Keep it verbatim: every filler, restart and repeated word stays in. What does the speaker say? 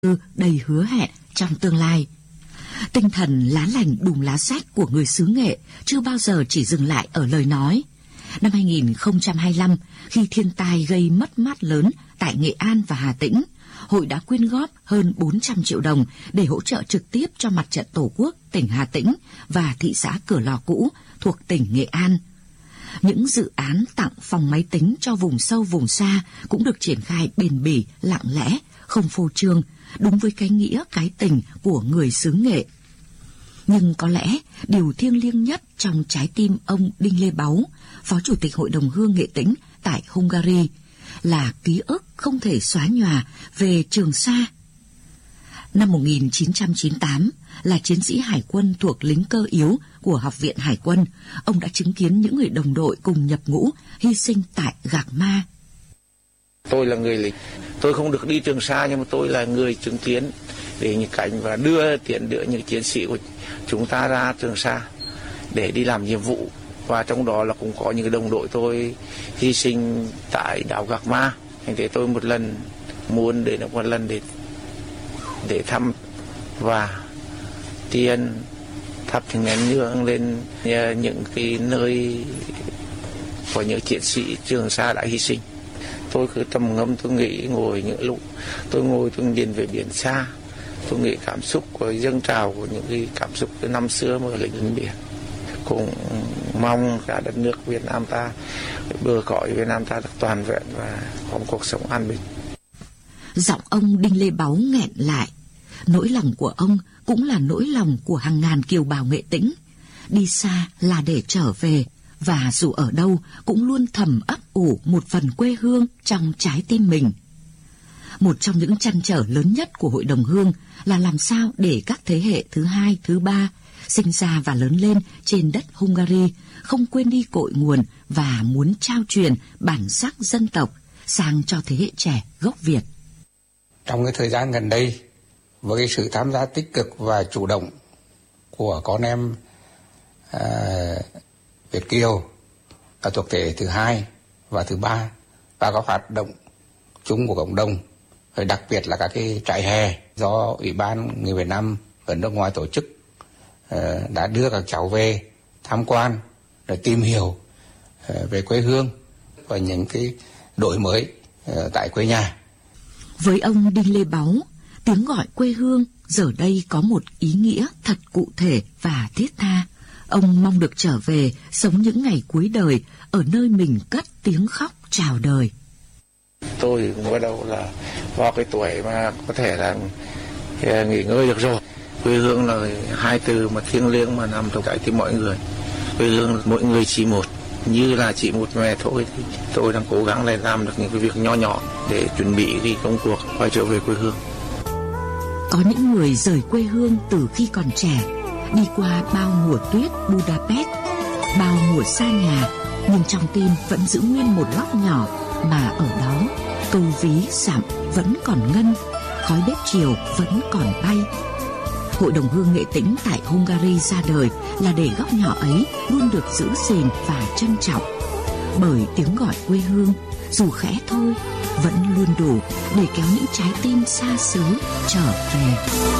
đầy hứa hẹn trong tương lai. Tinh thần lá lành đùm lá rách của người xứ Nghệ chưa bao giờ chỉ dừng lại ở lời nói. Năm hai nghìn không trăm hai mươi lăm, khi thiên tai gây mất mát lớn tại Nghệ An và Hà Tĩnh, hội đã quyên góp hơn bốn trăm triệu đồng để hỗ trợ trực tiếp cho Mặt trận Tổ quốc tỉnh Hà Tĩnh và thị xã Cửa Lò cũ thuộc tỉnh Nghệ An. Những dự án tặng phòng máy tính cho vùng sâu vùng xa cũng được triển khai bền bỉ, lặng lẽ, không phô trương, đúng với cái nghĩa cái tình của người xứ Nghệ. Nhưng có lẽ điều thiêng liêng nhất trong trái tim ông Đinh Lê Báu, Phó Chủ tịch Hội đồng Hương Nghệ Tĩnh tại Hungary, là ký ức không thể xóa nhòa về Trường Sa. Năm một nghìn chín trăm chín mươi tám, là chiến sĩ hải quân thuộc lính cơ yếu của Học viện Hải quân, ông đã chứng kiến những người đồng đội cùng nhập ngũ hy sinh tại Gạc Ma. Tôi là người lính, tôi không được đi Trường Sa, nhưng mà tôi là người chứng kiến để những cảnh và đưa tiễn đưa những chiến sĩ của chúng ta ra Trường Sa để đi làm nhiệm vụ. Và trong đó là cũng có những đồng đội tôi hy sinh tại đảo Gạc Ma. Thành thế tôi một lần muốn để một lần để để thăm và tiền thắp những nén hương lên những cái nơi của những chiến sĩ Trường Sa đã hy sinh. Tôi cứ trầm ngâm, tôi nghĩ ngồi những lúc tôi ngồi tôi nhìn về biển xa, tôi nghĩ cảm xúc của dâng trào của những cái cảm xúc từ năm xưa mà ở lĩnh biển. Cũng mong cả đất nước Việt Nam ta, bờ cõi Việt Nam ta được toàn vẹn và có một cuộc sống an bình. Giọng ông Đinh Lê Báu nghẹn lại. Nỗi lòng của ông cũng là nỗi lòng của hàng ngàn kiều bào Nghệ Tĩnh. Đi xa là để trở về, và dù ở đâu cũng luôn thầm ấp ủ một phần quê hương trong trái tim mình. Một trong những trăn trở lớn nhất của Hội đồng Hương là làm sao để các thế hệ thứ hai, thứ ba sinh ra và lớn lên trên đất Hungary không quên đi cội nguồn và muốn trao truyền bản sắc dân tộc sang cho thế hệ trẻ gốc Việt. Trong cái thời gian gần đây, với cái sự tham gia tích cực và chủ động của con em à, Việt kiều là thuộc thế hệ thứ hai và thứ ba, và các hoạt động chung của cộng đồng, rồi đặc biệt là các cái trại hè do Ủy ban người Việt Nam ở nước ngoài tổ chức, đã đưa các cháu về tham quan, rồi tìm hiểu về quê hương và những cái đổi mới tại quê nhà. Với ông Đinh Lê Báu, tiếng gọi quê hương giờ đây có một ý nghĩa thật cụ thể và thiết tha. Ông mong được trở về sống những ngày cuối đời ở nơi mình cất tiếng khóc chào đời. Tôi cũng bắt đầu là vào cái tuổi mà có thể là nghỉ ngơi được rồi. Quê hương là hai từ mà thiêng liêng mà nằm trong trái tim mọi người. Quê hương là mỗi người chỉ một, như là chỉ một mẹ thôi. Thì tôi đang cố gắng để làm được những cái việc nho nhỏ để chuẩn bị cái công cuộc quay trở về quê hương. Có những người rời quê hương từ khi còn trẻ, đi qua bao mùa tuyết Budapest, bao mùa xa nhà, nhưng trong tim vẫn giữ nguyên một góc nhỏ mà ở đó câu ví dặm vẫn còn ngân, khói bếp chiều vẫn còn bay. Hội đồng Hương Nghệ Tĩnh tại Hungary ra đời là để góc nhỏ ấy luôn được giữ gìn và trân trọng. Bởi tiếng gọi quê hương, dù khẽ thôi, vẫn luôn đủ để kéo những trái tim xa xứ trở về.